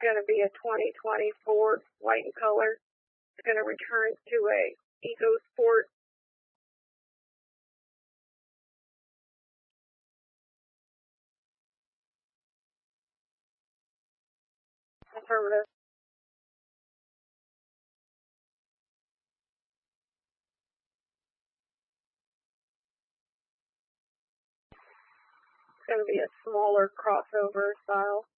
going to be a 2020 Ford, white in color. It's going to return to a EcoSport. Affirmative. It's going to be a smaller crossover style.